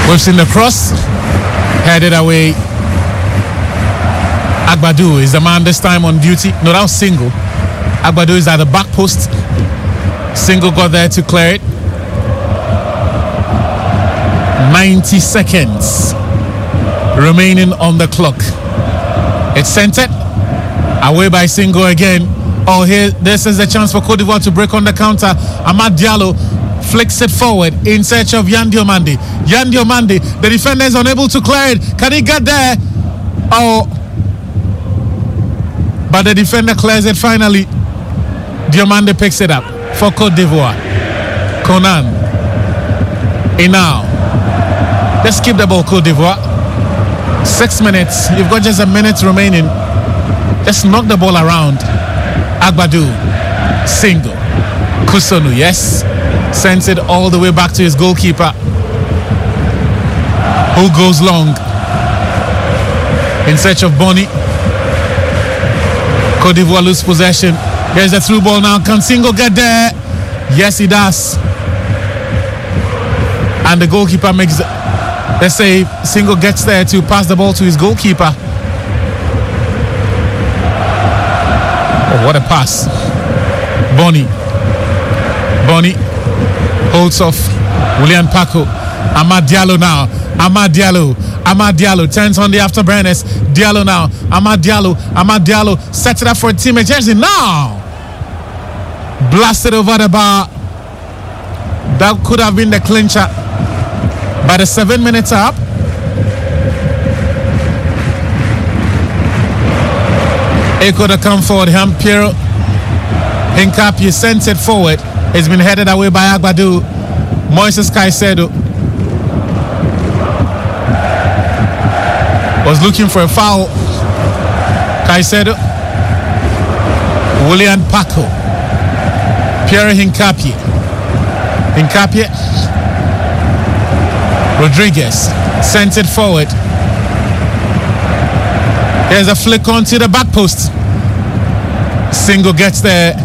We've seen the cross headed away. Agbadu is the man this time on duty. No, that was Single. Agbadu is at the back post. Single got there to clear it. 90 seconds remaining on the clock. It's centered away by Single again. Oh, here, this is a chance for Cote d'Ivoire to break on the counter. Amad Diallo flicks it forward in search of Yan Diomande. Yan Diomande, the defender is unable to clear it. Can he get there? Oh, but the defender clears it finally. Diomande picks it up for Cote d'Ivoire. Conan. Inao. Let's keep the ball, Cote d'Ivoire. 6 minutes. You've got just a minute remaining. Just knock the ball around. Agbadu. Single. Kusonu, yes. Sends it all the way back to his goalkeeper, who goes long in search of Boni. Cote d'Ivoire lose possession. There's a through ball now. Can Single get there? Yes, he does. And the goalkeeper makes the save. Single gets there to pass the ball to his goalkeeper. Oh, what a pass. Boni holds off William Paco. Amad Diallo now. Amad Diallo turns on the afterburners. Diallo now. Amad Diallo sets it up for a teammate. Jersey now. Blasted over the bar. That could have been the clincher. By the 7 minutes up. Echo to come forward. Piero Hincapié sends it forward. It's been headed away by Agbadu. Moises Caicedo was looking for a foul. Caicedo. William Paco. Pierre Hincapié. Rodriguez sent it forward. There's a flick onto the back post. Single gets there.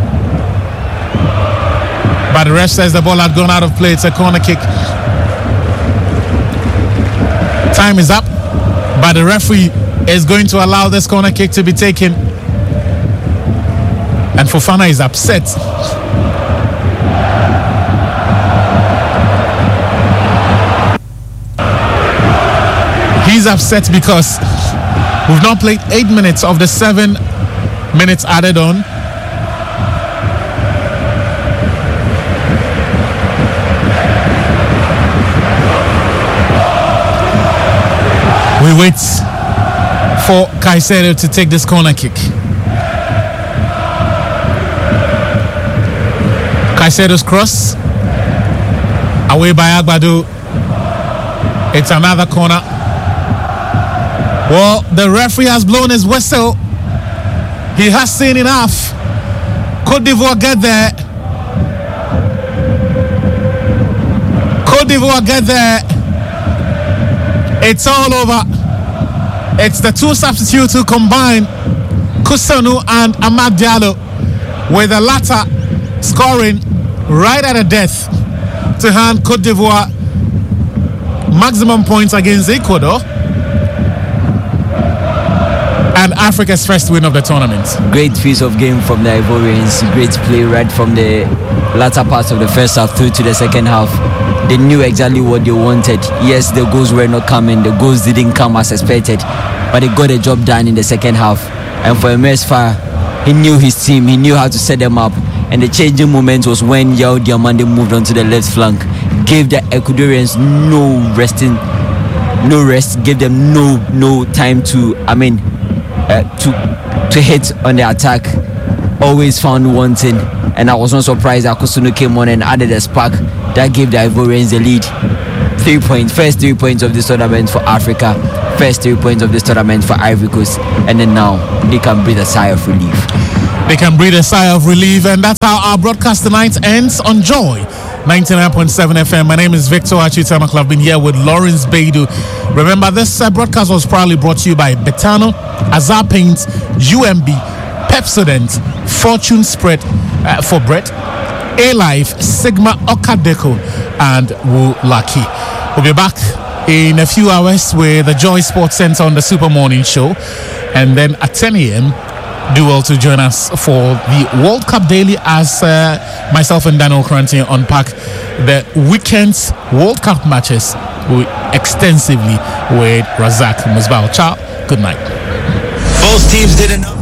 But the ref says the ball had gone out of play. It's a corner kick. Time is up. But the referee is going to allow this corner kick to be taken. And Fofana is upset. He's upset because we've now played 8 minutes of the 7 minutes added on. We wait for Caicedo to take this corner kick. Caicedo's cross. Away by Agbadu. It's another corner. Well, the referee has blown his whistle. He has seen enough. Cote d'Ivoire get there. Cote d'Ivoire get there. It's all over. It's the two substitutes who combine, Kusonu and Amad Diallo, with the latter scoring right at a death to hand Cote d'Ivoire maximum points against Ecuador and Africa's first win of the tournament. Great piece of game from the Ivorians. Great play right from the latter part of the first half through to the second half. They knew exactly what they wanted. Yes, the goals were not coming. The goals didn't come as expected. But they got the job done in the second half. And for Mesfa, he knew his team. He knew how to set them up. And the changing moment was when Yao Diomande moved onto the left flank. Gave the Ecuadorians no rest. Gave them no time to hit on the attack. Always found one thing. And I was not surprised that Kusunu came on and added a spark that gave the Ivorians the lead. 3 points, first 3 points of this tournament for Africa, first 3 points of this tournament for Ivory Coast, and then now they can breathe a sigh of relief. They can breathe a sigh of relief, and that's how our broadcast tonight ends on Joy 99.7 FM. My name is Victor Achitamakla. I've been here with Lawrence Baidu. Remember, this broadcast was proudly brought to you by Betano, Azar Paints, UMB, Pepsodent, Fortune Spread for Bread, A-Life, Sigma Okadeco, and Wu Lucky. We'll be back in a few hours with the Joy Sports Centre on the Super Morning Show. And then at 10 a.m., do well to join us for the World Cup Daily as myself and Daniel Cranton unpack the weekend's World Cup matches extensively with Razak Musbao. Ciao, good night. Both teams did enough.